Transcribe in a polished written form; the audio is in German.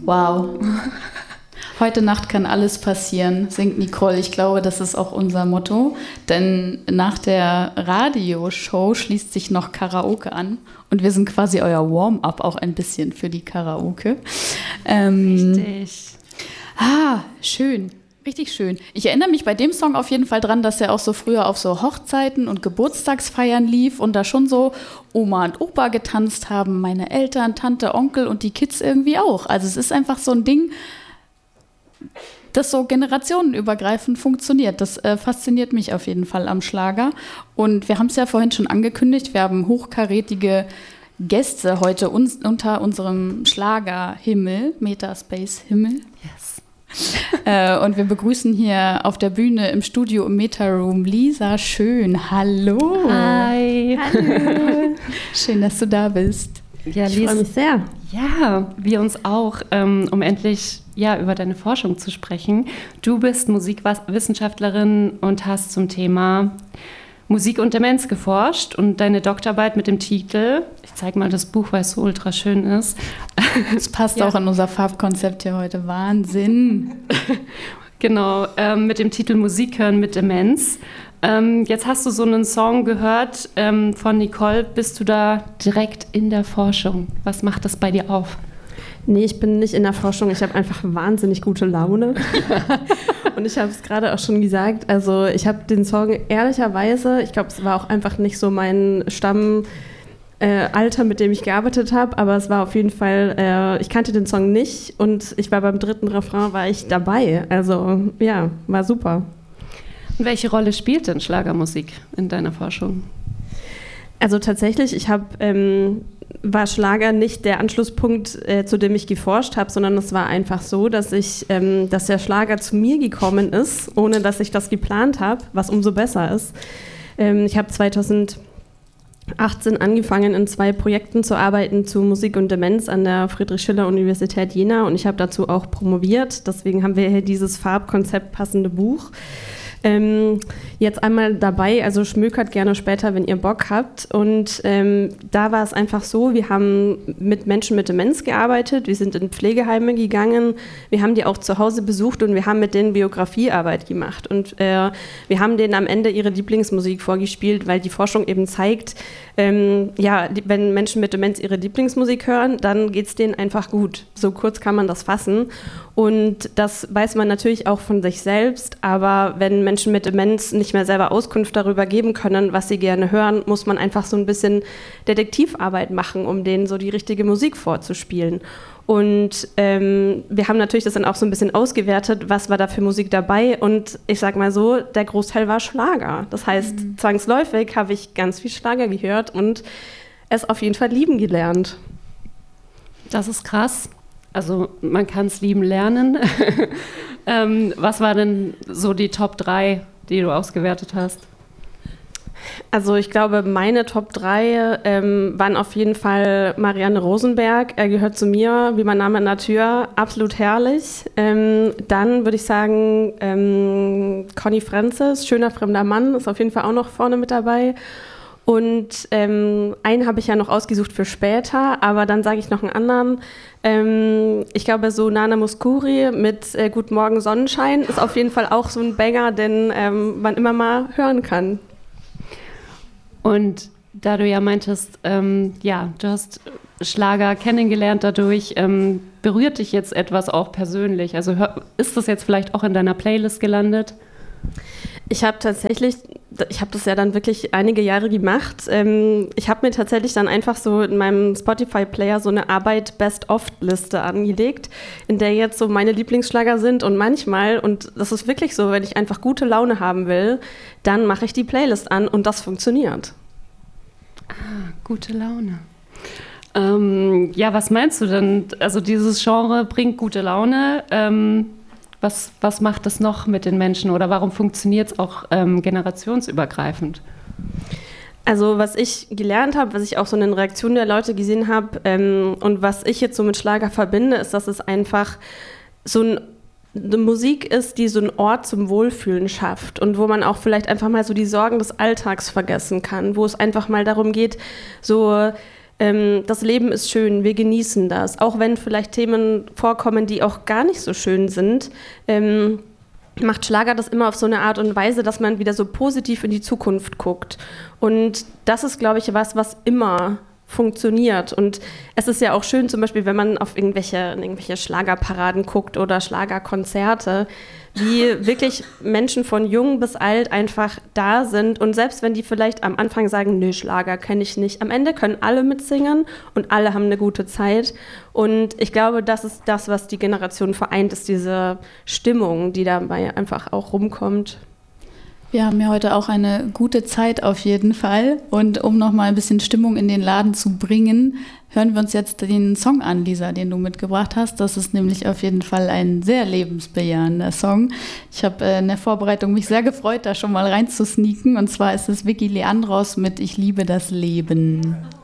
Wow. Heute Nacht kann alles passieren, singt Nicole. Ich glaube, das ist auch unser Motto. Denn nach der Radioshow schließt sich noch Karaoke an. Und wir sind quasi euer Warm-up auch ein bisschen für die Karaoke. Richtig. Schön. Richtig schön. Ich erinnere mich bei dem Song auf jeden Fall dran, dass er auch so früher auf so Hochzeiten und Geburtstagsfeiern lief und da schon so Oma und Opa getanzt haben, meine Eltern, Tante, Onkel und die Kids irgendwie auch. Also es ist einfach so ein Ding, das so generationenübergreifend funktioniert. Das fasziniert mich auf jeden Fall am Schlager. Und wir haben es ja vorhin schon angekündigt, wir haben hochkarätige Gäste heute unter unserem Schlagerhimmel, Metaspace-Himmel. Yes. Und wir begrüßen hier auf der Bühne im Studio im Meta-Room Lisa Schön. Hallo. Hi. Hallo. Schön, dass du da bist. Ja, Ich freue mich sehr. Ja, wir uns auch, um endlich über deine Forschung zu sprechen. Du bist Musikwissenschaftlerin und hast zum Thema Musik und Demenz geforscht und deine Doktorarbeit mit dem Titel, ich zeige mal das Buch, weil es so ultra schön ist. Das passt auch in unser Farbkonzept hier heute. Wahnsinn. Genau, mit dem Titel Musik hören mit Demenz. Jetzt hast du so einen Song gehört von Nicole. Bist du da direkt in der Forschung? Was macht das bei dir auf? Nee, ich bin nicht in der Forschung. Ich habe einfach wahnsinnig gute Laune. Und ich habe es gerade auch schon gesagt, also ich habe den Song ehrlicherweise, ich glaube, es war auch einfach nicht so mein Stammalter, mit dem ich gearbeitet habe, aber es war auf jeden Fall, ich kannte den Song nicht und ich war beim dritten Refrain, war ich dabei. Also ja, war super. Welche Rolle spielt denn Schlagermusik in deiner Forschung? Also tatsächlich, war Schlager nicht der Anschlusspunkt, zu dem ich geforscht habe, sondern es war einfach so, dass der Schlager zu mir gekommen ist, ohne dass ich das geplant habe, was umso besser ist. Ich habe 2018 angefangen, in 2 Projekten zu arbeiten zu Musik und Demenz an der Friedrich-Schiller-Universität Jena und ich habe dazu auch promoviert. Deswegen haben wir hier dieses Farbkonzept passende Buch. Jetzt einmal dabei, also schmökert gerne später, wenn ihr Bock habt. Und da war es einfach so, wir haben mit Menschen mit Demenz gearbeitet, wir sind in Pflegeheime gegangen, wir haben die auch zu Hause besucht und wir haben mit denen Biografiearbeit gemacht. Und wir haben denen am Ende ihre Lieblingsmusik vorgespielt, weil die Forschung eben zeigt, wenn Menschen mit Demenz ihre Lieblingsmusik hören, dann geht es denen einfach gut. So kurz kann man das fassen. Und das weiß man natürlich auch von sich selbst, aber wenn Menschen mit Demenz nicht mehr selber Auskunft darüber geben können, was sie gerne hören, muss man einfach so ein bisschen Detektivarbeit machen, um denen so die richtige Musik vorzuspielen. Und wir haben natürlich das dann auch so ein bisschen ausgewertet, was war da für Musik dabei. Und ich sag mal so, der Großteil war Schlager. Das heißt, zwangsläufig habe ich ganz viel Schlager gehört und es auf jeden Fall lieben gelernt. Das ist krass. Also man kann es lieben lernen. Was war denn so die Top 3, die du ausgewertet hast? Also ich glaube, meine Top 3 waren auf jeden Fall Marianne Rosenberg, er gehört zu mir, wie mein Name in der Tür, absolut herrlich. Dann würde ich sagen, Conny Francis, Schöner fremder Mann, ist auf jeden Fall auch noch vorne mit dabei. Und einen habe ich ja noch ausgesucht für später, aber dann sage ich noch einen anderen. Ich glaube, so Nana Mouskouri mit Guten Morgen Sonnenschein ist auf jeden Fall auch so ein Banger, den man immer mal hören kann. Und da du ja meintest, du hast Schlager kennengelernt dadurch, berührt dich jetzt etwas auch persönlich? Also ist das jetzt vielleicht auch in deiner Playlist gelandet? Ich habe das ja dann wirklich einige Jahre gemacht. Ich habe mir tatsächlich dann einfach so in meinem Spotify-Player so eine Arbeit-Best-of-Liste angelegt, in der jetzt so meine Lieblingsschlager sind und manchmal, und das ist wirklich so, wenn ich einfach gute Laune haben will, dann mache ich die Playlist an und das funktioniert. Gute Laune. Was meinst du denn? Also dieses Genre bringt gute Laune. Was macht das noch mit den Menschen oder warum funktioniert es auch generationsübergreifend? Also was ich gelernt habe, was ich auch so in den Reaktionen der Leute gesehen habe und was ich jetzt so mit Schlager verbinde, ist, dass es einfach so eine Musik ist, die so einen Ort zum Wohlfühlen schafft und wo man auch vielleicht einfach mal so die Sorgen des Alltags vergessen kann, wo es einfach mal darum geht, so das Leben ist schön, wir genießen das. Auch wenn vielleicht Themen vorkommen, die auch gar nicht so schön sind, macht Schlager das immer auf so eine Art und Weise, dass man wieder so positiv in die Zukunft guckt. Und das ist, glaube ich, was immer funktioniert. Und es ist ja auch schön, zum Beispiel, wenn man auf irgendwelche Schlagerparaden guckt oder Schlagerkonzerte, wie wirklich Menschen von jung bis alt einfach da sind. Und selbst wenn die vielleicht am Anfang sagen, nö, Schlager kenne ich nicht, am Ende können alle mitsingen und alle haben eine gute Zeit. Und ich glaube, das ist das, was die Generation vereint, ist diese Stimmung, die dabei einfach auch rumkommt. Wir haben ja heute auch eine gute Zeit auf jeden Fall. Und um nochmal ein bisschen Stimmung in den Laden zu bringen, hören wir uns jetzt den Song an, Lisa, den du mitgebracht hast. Das ist nämlich auf jeden Fall ein sehr lebensbejahender Song. Ich habe in der Vorbereitung mich sehr gefreut, da schon mal reinzusneaken. Und zwar ist es Vicky Leandros mit Ich liebe das Leben.